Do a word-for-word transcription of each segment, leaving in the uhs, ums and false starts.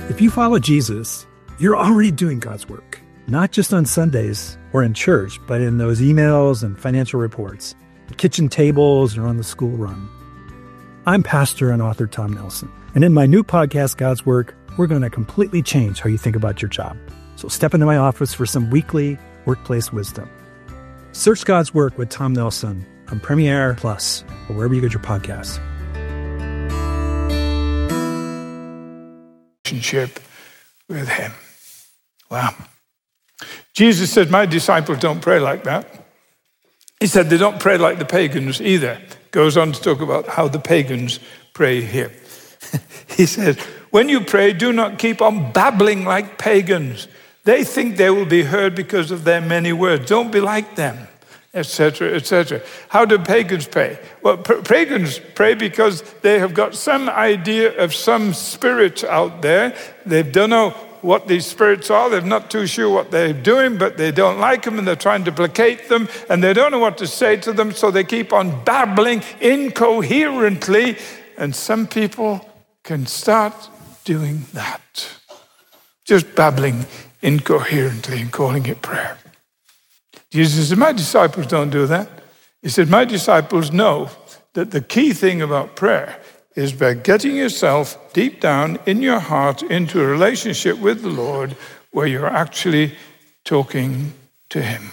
If you follow Jesus, you're already doing God's work, not just on Sundays or in church, but in those emails and financial reports, the kitchen tables, or on the school run. I'm pastor and author Tom Nelson, and in my new podcast, God's Work, we're going to completely change how you think about your job. So step into my office for some weekly workplace wisdom. Search God's Work with Tom Nelson on Premiere Plus or wherever you get your podcasts. Relationship with him. Wow. Jesus said, my disciples don't pray like that. He said they don't pray like the pagans either. Goes on to talk about how the pagans pray here. He says, when you pray, do not keep on babbling like pagans. They think they will be heard because of their many words. Don't be like them, et cetera, et cetera. How do pagans pray? Well, pagans pray because they have got some idea of some spirit out there. They don't know what these spirits are. They're not too sure what they're doing, but they don't like them and they're trying to placate them and they don't know what to say to them, so they keep on babbling incoherently. And some people can start doing that. Just babbling incoherently and calling it prayer. Jesus said, my disciples don't do that. He said, my disciples know that the key thing about prayer is by getting yourself deep down in your heart into a relationship with the Lord where you're actually talking to him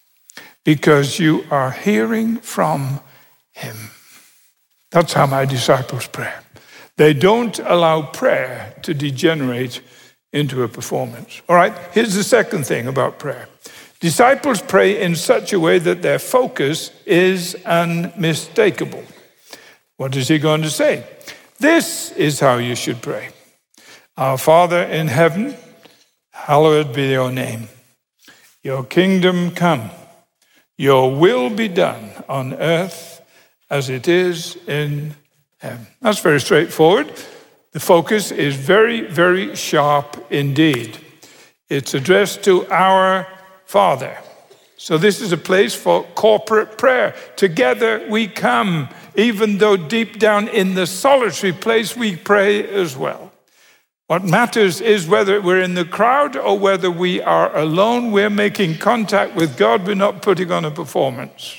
because you are hearing from him. That's how my disciples pray. They don't allow prayer to degenerate into a performance. All right, here's the second thing about prayer. Disciples pray in such a way that their focus is unmistakable. What is he going to say? This is how you should pray. Our Father in heaven, hallowed be your name. Your kingdom come. Your will be done on earth as it is in heaven. That's very straightforward. The focus is very, very sharp indeed. It's addressed to our Father. So this is a place for corporate prayer. Together we come, even though deep down in the solitary place we pray as well. What matters is whether we're in the crowd or whether we are alone, we're making contact with God, we're not putting on a performance.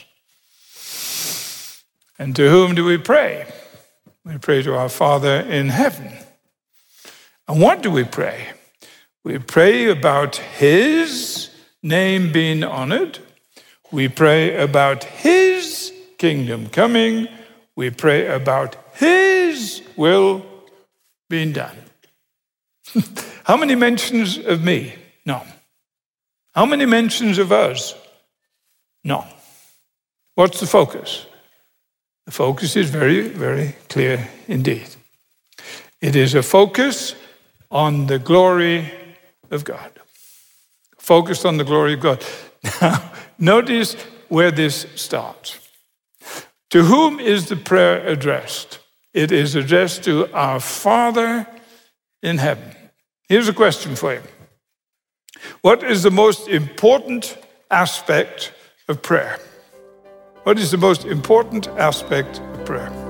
And to whom do we pray? We pray to our Father in heaven. And what do we pray? We pray about his name being honored. We pray about his kingdom coming. We pray about his will being done. How many mentions of me? No. How many mentions of us? No. What's the focus? The focus is very, very clear indeed. It is a focus on the glory of God. Focused on the glory of God. Now, notice where this starts. To whom is the prayer addressed? It is addressed to our Father in heaven. Here's a question for you. What is the most important aspect of prayer? What is the most important aspect of prayer?